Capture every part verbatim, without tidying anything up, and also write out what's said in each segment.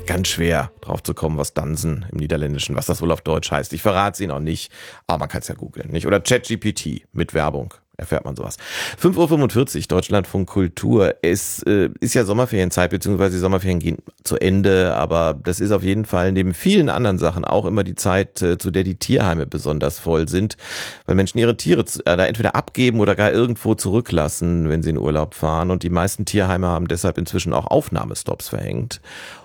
ganz schwer drauf zu kommen, was Dansen im Niederländischen, was das wohl auf Deutsch heißt. Ich verrate es Ihnen auch nicht, aber man kann es ja googeln, nicht? Oder ChatGPT mit Werbung. Erfährt man sowas. fünf Uhr fünfundvierzig, Deutschlandfunk Kultur. Es äh, ist ja Sommerferienzeit, beziehungsweise die Sommerferien gehen zu Ende, aber das ist auf jeden Fall neben vielen anderen Sachen auch immer die Zeit, äh, zu der die Tierheime besonders voll sind, weil Menschen ihre Tiere äh, da entweder abgeben oder gar irgendwo zurücklassen, wenn sie in Urlaub fahren. Und die meisten Tierheime haben deshalb inzwischen auch Aufnahmestops verhängt.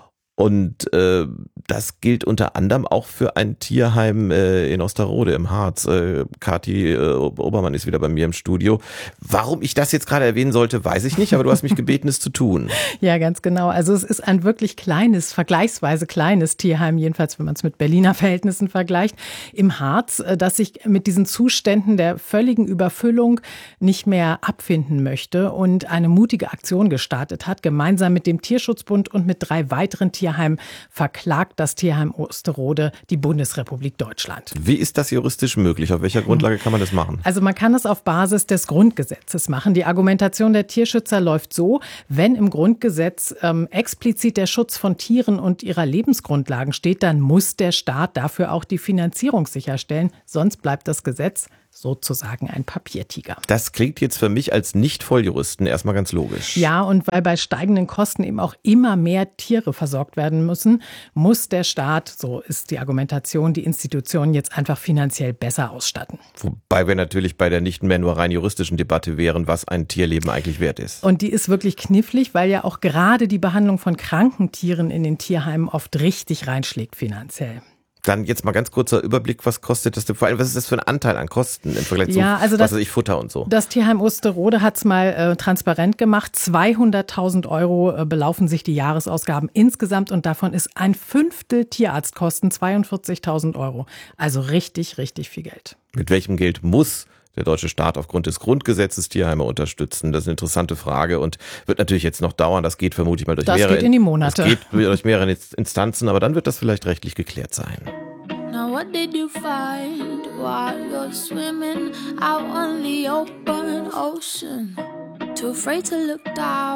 Und äh, das gilt unter anderem auch für ein Tierheim äh, in Osterode im Harz. Äh, Kathi äh, Obermann ist wieder bei mir im Studio. Warum ich das jetzt gerade erwähnen sollte, weiß ich nicht, aber du hast mich gebeten, es zu tun. Ja, ganz genau. Also es ist ein wirklich kleines, vergleichsweise kleines Tierheim, jedenfalls wenn man es mit Berliner Verhältnissen vergleicht, im Harz, das sich mit diesen Zuständen der völligen Überfüllung nicht mehr abfinden möchte und eine mutige Aktion gestartet hat, gemeinsam mit dem Tierschutzbund und mit drei weiteren Tierheimen. Tierheim verklagt das Tierheim Osterode die Bundesrepublik Deutschland. Wie ist das juristisch möglich? Auf welcher Grundlage kann man das machen? Also man kann es auf Basis des Grundgesetzes machen. Die Argumentation der Tierschützer läuft so: Wenn im Grundgesetz ähm, explizit der Schutz von Tieren und ihrer Lebensgrundlagen steht, dann muss der Staat dafür auch die Finanzierung sicherstellen. Sonst bleibt das Gesetz sozusagen ein Papiertiger. Das klingt jetzt für mich als Nicht-Volljuristen erstmal ganz logisch. Ja, und weil bei steigenden Kosten eben auch immer mehr Tiere versorgt werden müssen, muss der Staat, so ist die Argumentation, die Institutionen jetzt einfach finanziell besser ausstatten. Wobei wir natürlich bei der nicht mehr nur rein juristischen Debatte wären, was ein Tierleben eigentlich wert ist. Und die ist wirklich knifflig, weil ja auch gerade die Behandlung von kranken Tieren in den Tierheimen oft richtig reinschlägt finanziell. Dann jetzt mal ganz kurzer Überblick, was kostet das denn? Vor allem, was ist das für ein Anteil an Kosten im Vergleich ja, zu also das, was weiß ich, Futter und so? Das Tierheim Osterode hat es mal äh, transparent gemacht. zweihunderttausend Euro äh, belaufen sich die Jahresausgaben insgesamt und davon ist ein Fünftel Tierarztkosten, zweiundvierzigtausend Euro. Also richtig, richtig viel Geld. Mit welchem Geld muss der deutsche Staat aufgrund des Grundgesetzes Tierheime unterstützen? Das ist eine interessante Frage und wird natürlich jetzt noch dauern. Das geht vermutlich mal durch das mehrere geht in die Monate. Das geht durch mehrere Instanzen, aber dann wird das vielleicht rechtlich geklärt sein. Now what did you find while you're swimming out on the open ocean? Too afraid to look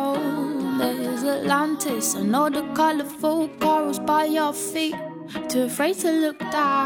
down, there's Atlantis and all the colorful corals by your feet. Too afraid to look down.